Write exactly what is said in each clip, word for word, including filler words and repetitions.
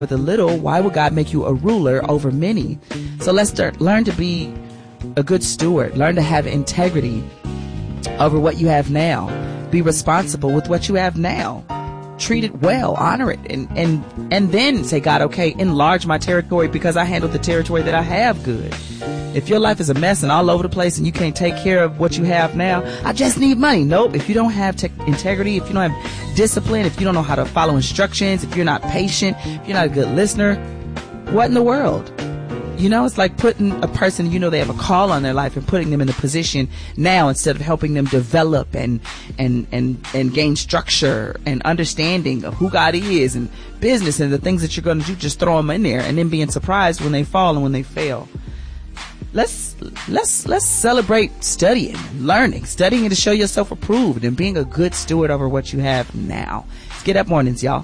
with a little, why would God make you a ruler over many? So let's start, learn to be a good steward. Learn to have integrity over what you have now. Be responsible with what you have now. Treat it well, honor it, and, and, and then say, God, okay, enlarge my territory because I handled the territory that I have good. If your life is a mess and all over the place and you can't take care of what you have now, I just need money. Nope. If you don't have te- integrity, if you don't have discipline, if you don't know how to follow instructions, if you're not patient, if you're not a good listener, what in the world? You know, it's like putting a person, you know, they have a call on their life and putting them in a position now instead of helping them develop and, and, and, and gain structure and understanding of who God is and business and the things that you're going to do. Just throw them in there and then being surprised when they fall and when they fail. Let's, let's, let's celebrate studying, learning, studying to show yourself approved and being a good steward over what you have now. Let's get up mornings, y'all.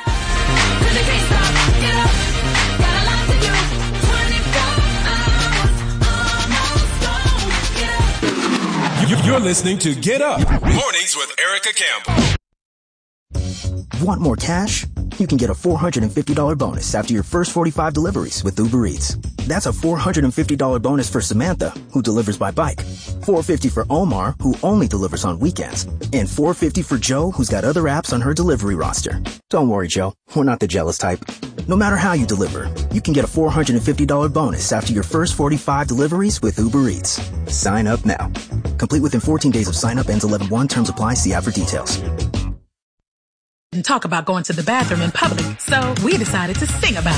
You're listening to Get Up Mornings with Erica Campbell. Want more cash? You can get a four hundred fifty dollars bonus after your first forty-five deliveries with Uber Eats. That's a four hundred fifty dollars bonus for Samantha, who delivers by bike, four hundred fifty dollars for Omar, who only delivers on weekends, and four hundred fifty dollars for Joe, who's got other apps on her delivery roster. Don't worry, Joe. We're not the jealous type. No matter how you deliver, you can get a four hundred fifty dollars bonus after your first forty-five deliveries with Uber Eats. Sign up now. Complete within fourteen days of sign up. Ends eleven one. Terms apply. See app for details. And talk about going to the bathroom in public, so we decided to sing about